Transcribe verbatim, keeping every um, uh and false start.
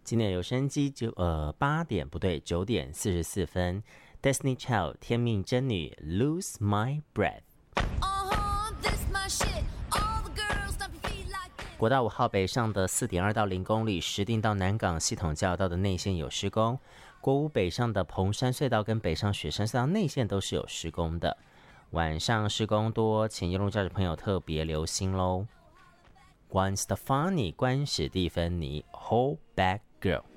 今天有声机九呃八点不对九点四十四分 ，Destiny Child 天命真女 Lose My Breath。Uh-huh, this my shit. All the girls stomp your feet like this. 国道五号北上的四点二到零公里，石碇到南港系统交流道的内线有施工。国五北上的蓬山隧道跟北上雪山隧道内线都是有施工的，晚上施工多，请沿路驾驶朋友特别留心咯。Gwen Stefani 关史蒂芬妮 Hold Back Girl。